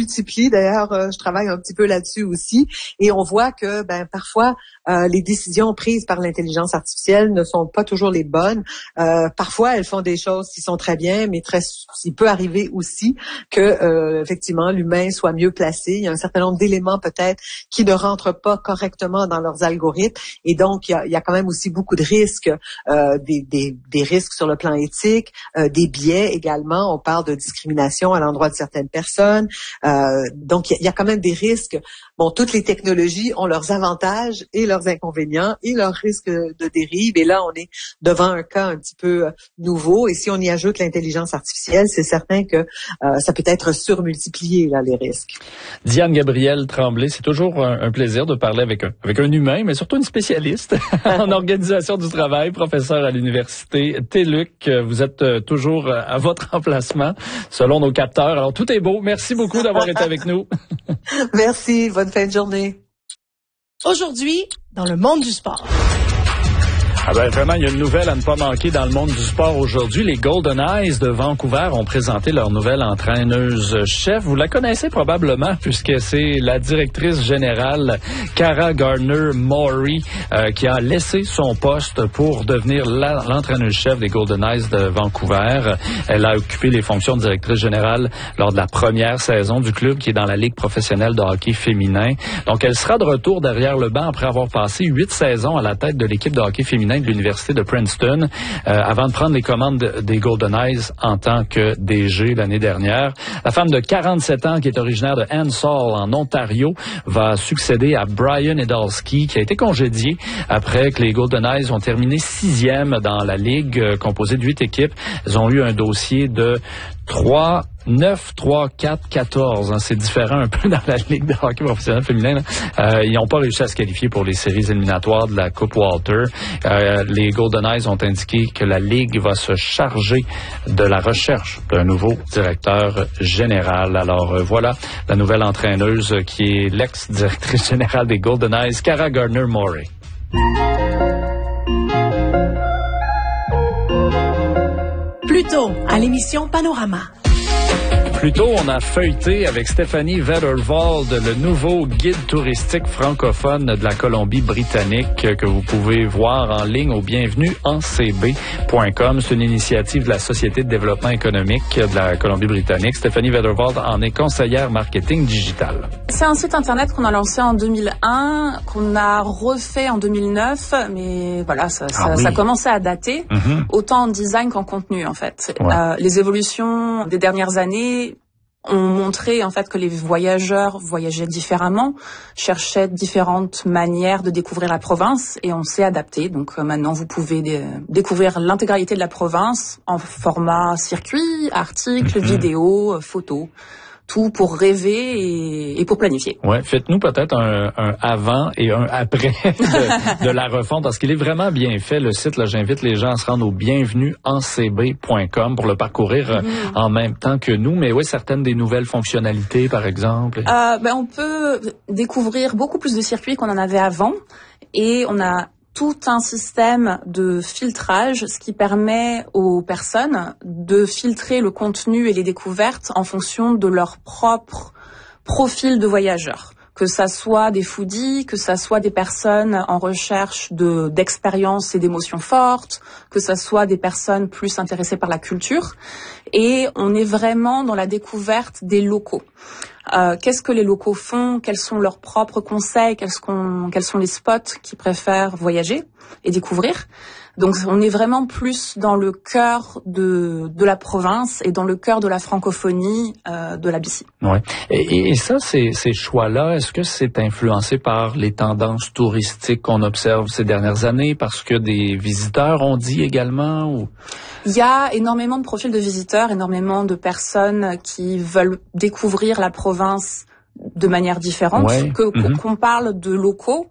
multiplient. D'ailleurs, je travaille un petit peu là-dessus aussi. Et on voit que parfois, les décisions prises par l'intelligence artificielle ne sont pas toujours les bonnes. Parfois, elles font des choses qui sont très bien, mais il peut arriver aussi que effectivement l'humain soit mieux placé. Il y a un certain nombre d'éléments peut-être qui ne rentrent pas correctement dans leurs algorithmes, et donc il y a quand même aussi beaucoup de risques, des risques sur le plan éthique, des biais également. On parle de discrimination à l'endroit de certaines personnes. Donc il y a quand même des risques. Bon, toutes les technologies ont leurs avantages et leurs inconvénients et leurs risques de dérive. Et là, on est devant un cas un petit peu nouveau. Et si on y ajoute l'intelligence artificielle, c'est certain que ça peut être surmultiplié, là, les risques. Diane Gabrielle Tremblay, c'est toujours un plaisir de parler avec un humain, mais surtout une spécialiste en organisation du travail, professeure à l'université TÉLUQ. Vous êtes toujours à votre emplacement, selon nos capteurs. Alors, tout est beau. Merci beaucoup d'avoir été avec nous. Merci. Bonne fin de journée. Aujourd'hui, dans le monde du sport. Vraiment, il y a une nouvelle à ne pas manquer dans le monde du sport aujourd'hui. Les Golden Eyes de Vancouver ont présenté leur nouvelle entraîneuse-chef. Vous la connaissez probablement puisque c'est la directrice générale Cara Gardner-Murray qui a laissé son poste pour devenir l'entraîneuse-chef des Golden Eyes de Vancouver. Elle a occupé les fonctions de directrice générale lors de la première saison du club qui est dans la Ligue professionnelle de hockey féminin. Donc, elle sera de retour derrière le banc après avoir passé 8 saisons à la tête de l'équipe de hockey féminin de l'Université de Princeton, avant de prendre les commandes des Golden Eyes en tant que DG l'année dernière. La femme de 47 ans, qui est originaire de Ansall, en Ontario, va succéder à Brian Edalski, qui a été congédié après que les Golden Eyes ont terminé 6e dans la Ligue, composée de 8 équipes. Elles ont eu un dossier de 9, 3, 4, 14. C'est différent un peu dans la Ligue de hockey professionnel féminin. Ils n'ont pas réussi à se qualifier pour les séries éliminatoires de la Coupe Walter. Les Golden Eyes ont indiqué que la Ligue va se charger de la recherche d'un nouveau directeur général. Alors voilà la nouvelle entraîneuse qui est l'ex-directrice générale des Golden Eyes, Cara Gardner-Murray. Plus tôt, à l'émission Panorama. Plus tôt, on a feuilleté avec Stéphanie Vetterwald le nouveau guide touristique francophone de la Colombie-Britannique que vous pouvez voir en ligne au bienvenuencb.com. C'est une initiative de la Société de développement économique de la Colombie-Britannique. Stéphanie Vetterwald en est conseillère marketing digital. C'est un site internet qu'on a lancé en 2001, qu'on a refait en 2009, mais voilà, ça commençait à dater, autant en design qu'en contenu en fait. Ouais. Les évolutions des dernières années ont montré en fait que les voyageurs voyageaient différemment, cherchaient différentes manières de découvrir la province et on s'est adapté. Donc maintenant vous pouvez découvrir l'intégralité de la province en format circuit, articles, vidéos, photos. Tout pour rêver et pour planifier. Ouais, faites-nous peut-être un avant et un après de la refonte, parce qu'il est vraiment bien fait, le site. Là, j'invite les gens à se rendre au bienvenuencb.com pour le parcourir en même temps que nous. Mais oui, certaines des nouvelles fonctionnalités, par exemple. On peut découvrir beaucoup plus de circuits qu'on en avait avant. Et on a tout un système de filtrage, ce qui permet aux personnes de filtrer le contenu et les découvertes en fonction de leur propre profil de voyageur. Que ça soit des foodies, que ça soit des personnes en recherche d'expériences et d'émotions fortes, que ça soit des personnes plus intéressées par la culture. Et on est vraiment dans la découverte des locaux. Qu'est-ce que les locaux font? Quels sont leurs propres conseils? Quels sont les spots qu'ils préfèrent voyager et découvrir? Donc, on est vraiment plus dans le cœur de la province et dans le cœur de la francophonie de la BC. Ouais. Et ça, ces choix-là, est-ce que c'est influencé par les tendances touristiques qu'on observe ces dernières années, parce que des visiteurs ont dit également ou? Il y a énormément de profils de visiteurs, énormément de personnes qui veulent découvrir la province de manière différente, qu'on parle de locaux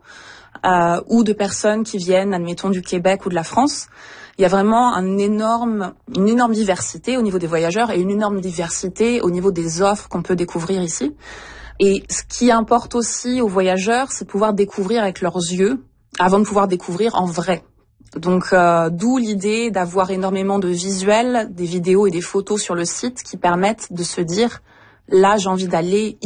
ou de personnes qui viennent, admettons, du Québec ou de la France. Il y a vraiment une énorme diversité au niveau des voyageurs et une énorme diversité au niveau des offres qu'on peut découvrir ici. Et ce qui importe aussi aux voyageurs, c'est de pouvoir découvrir avec leurs yeux avant de pouvoir découvrir en vrai. Donc, d'où l'idée d'avoir énormément de visuels, des vidéos et des photos sur le site qui permettent de se dire, là, j'ai envie d'aller